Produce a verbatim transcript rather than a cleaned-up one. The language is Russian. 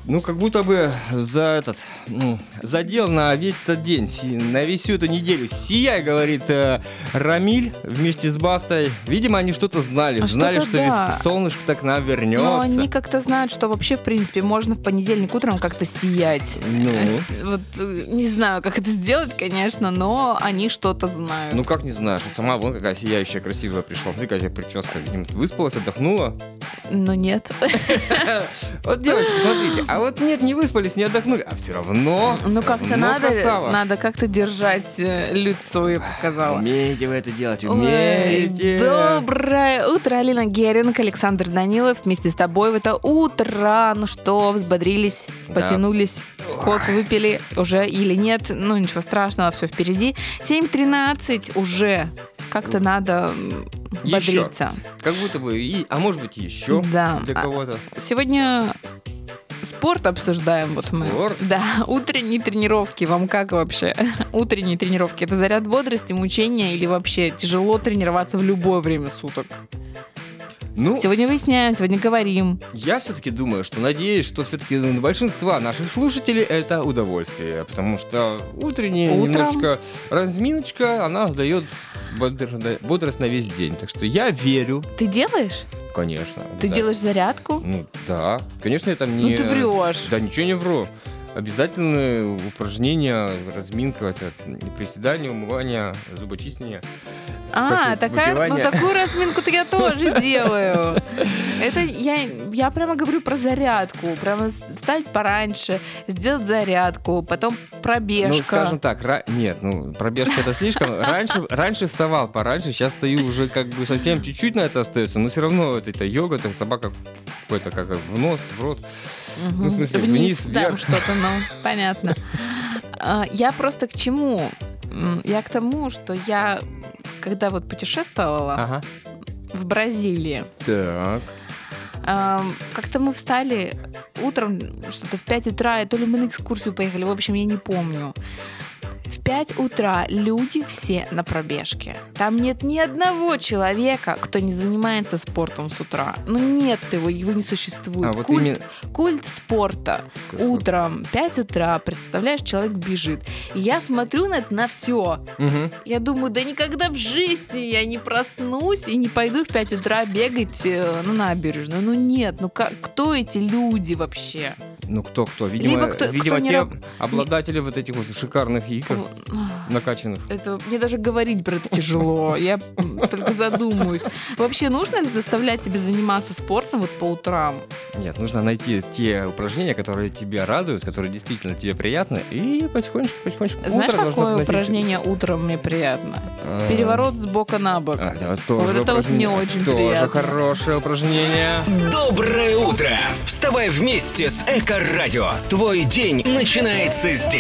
Ну, как будто бы за этот, ну, задел на весь этот день, на весь всю эту неделю. Сияй, говорит э, Рамиль вместе с Бастой. Видимо, они что-то знали. А знали, что-то что да. вес- солнышко-то к нам вернется. Но они как-то знают, что вообще, в принципе, можно в понедельник утром как-то сиять. Ну. Вот э, не знаю, как это сделать, конечно, но они что-то знают. Ну, как не знаешь, а сама вон какая сияющая, красивая пришла. Смотри, какая прическа. Видимо, выспалась, отдохнула. Но нет. Вот, девочки, смотрите, а вот нет, не выспались, не отдохнули, а все равно, Ну, всё как-то равно надо, красава. надо как-то держать э, лицо, я бы сказала. Умеете вы это делать, Ой, умеете. доброе утро, Алина Геринг, Александр Данилов вместе с тобой в это утро. Ну что, взбодрились, Да. потянулись, кофе выпили уже или нет? Ну, ничего страшного, все впереди. семь тринадцать уже. Как-то надо м, Еще. бодриться. Как будто бы, и, а может быть еще Да. для А- кого-то. Сегодня спорт обсуждаем. Вот мы. Спорт? Да, утренние тренировки. Вам как вообще? Утренние тренировки. Это заряд бодрости, мучения или вообще тяжело тренироваться в любое время суток? Ну, Сегодня выясняем, сегодня говорим. я все-таки думаю, что надеюсь, что все-таки для большинства наших слушателей это удовольствие, потому что утренняя Утром. немножечко разминочка, она дает бодр- бодрость на весь день. Так что я верю, Ты делаешь? конечно. Ты обязательно. делаешь зарядку? Ну да, конечно, я там не... Ну ты врешь. Да ничего не вру. Обязательно упражнения, разминка, это приседание, умывание, зубочистение. А, кофе, такая, ну выпивание. такую разминку-то я тоже делаю. Это я, я прямо говорю про зарядку. Прямо с- встать пораньше, сделать зарядку, потом пробежка. Ну, скажем так, ра- нет, ну, пробежка это слишком. Раньше, раньше вставал пораньше, сейчас стою уже как бы совсем чуть-чуть на это остается, но все равно вот это йога, так собака какой-то как в нос, в рот. Мгм. Ну, в смысле, вниз, вниз, там вверх. что-то, ну, понятно. А, Я просто к чему? М, Я к тому, что я, когда вот путешествовала Ага. в Бразилии, Так. ам, как-то мы встали утром что-то в пять утра, и то ли мы на экскурсию поехали, в общем, я не помню. В пять утра люди все на пробежке. Там нет ни одного человека, кто не занимается спортом с утра. Ну нет его, его не существует. А, вот культ, именно- культ спорта. Красота. Утром, пять утра, представляешь, человек бежит. И я смотрю на это, на все. Мгм. Я думаю, да никогда в жизни я не проснусь и не пойду в пять утра бегать э, на набережную. Ну нет, ну как, кто эти люди вообще? Ну кто-кто? Видимо, Либо кто- видимо кто не те раб- обладатели вот этих вот шикарных икр накачанных. Это мне даже говорить про это тяжело. Я м, только задумаюсь. Вообще, нужно ли заставлять себя заниматься спортом вот по утрам? Нет, нужно найти те упражнения, которые тебя радуют, которые действительно тебе приятны, и потихонечку, потихонечку. Знаешь, Утро должно какое относиться- упражнение утром мне приятно? А, Переворот с бока на бок. а, да, тоже Вот это вот мне упражнение. очень Тоже приятно. хорошее упражнение. Доброе утро! Вставай вместе с Эко-радио. Твой день начинается здесь.